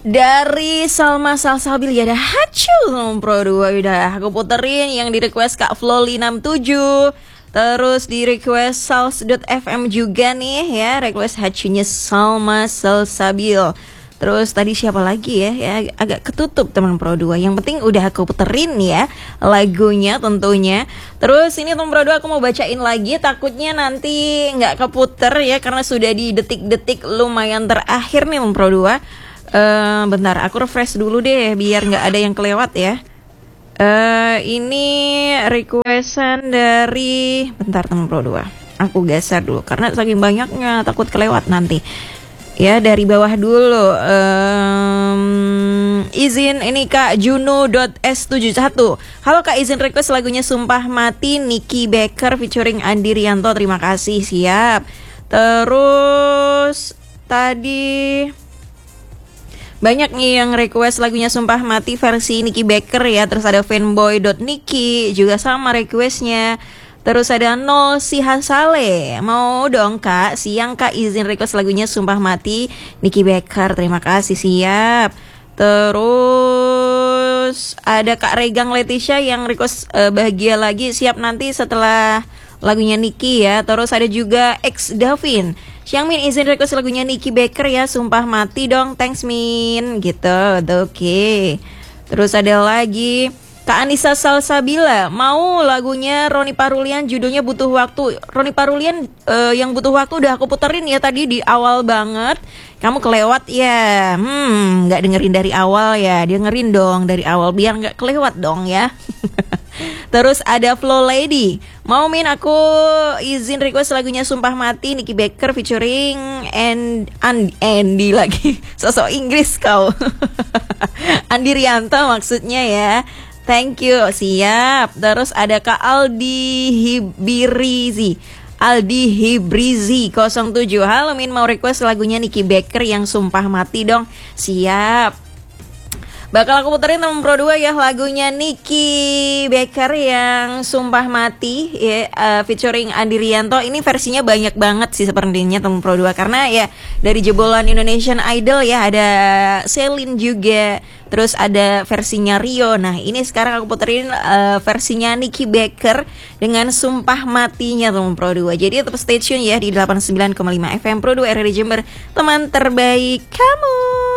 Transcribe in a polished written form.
Dari Salma Salsabil ya ada Hacu Pro 2 udah aku puterin yang di request Kak Floli 67. Terus di request Sals.fm juga nih ya, request Hacunya Salma Salsabil. Terus tadi siapa lagi ya agak ketutup teman Pro 2. Yang penting udah aku puterin ya lagunya tentunya. Terus ini teman Pro 2 aku mau bacain lagi, takutnya nanti nggak keputer ya karena sudah di detik-detik lumayan terakhir nih teman Pro 2. Bentar aku refresh dulu deh biar nggak ada yang kelewat ya. Ini requestan dari, bentar teman Pro 2, aku geser dulu karena saking banyaknya takut kelewat nanti. Ya dari bawah dulu. Izin ini Kak Juno.s71. Halo Kak, izin request lagunya Sumpah Mati Nicky Baker featuring Andi Rianto. Terima kasih, siap. Terus tadi banyak nih yang request lagunya Sumpah Mati versi Nicky Baker ya. Terus ada fanboy.nicky juga sama requestnya. Terus ada Nol Sihasale, mau dong Kak, siang Kak izin request lagunya Sumpah Mati Nicky Baker. Terima kasih, siap. Terus ada Kak Regang Leticia yang request Bahagia Lagi, siap nanti setelah lagunya Nicky ya. Terus ada juga X Davin, Siang Min izin request lagunya Nicky Baker ya, Sumpah Mati dong, thanks Min gitu. Oke. Terus ada lagi Kak Anissa Salsabila, mau lagunya Roni Parulian judulnya Butuh Waktu. Roni Parulian yang Butuh Waktu udah aku puterin ya tadi di awal banget. Kamu kelewat ya, nggak dengerin dari awal ya, dengerin dong dari awal biar nggak kelewat dong ya. Terus ada Flow Lady, mau Min aku izin request lagunya Sumpah Mati Nicky Baker featuring Andy lagi, sosok Inggris kau. Andi Rianto maksudnya ya. Thank you, siap. Terus ada Kak Aldi Hibrizi 07. Halo Min, mau request lagunya Nicky Baker yang Sumpah Mati dong. Siap. Bakal aku puterin teman Pro 2 ya lagunya Nicky Baker yang Sumpah Mati ya, featuring Andi Rianto. Ini versinya banyak banget sih sepertinya teman Pro 2 karena ya dari jebolan Indonesian Idol ya, ada Celine juga. Terus ada versinya Rio. Nah ini sekarang aku puterin versinya Nicky Baker dengan Sumpah Matinya teman Pro 2. Jadi tetap stay tune ya di 89,5 FM Pro 2 RRI Jember, teman terbaik kamu.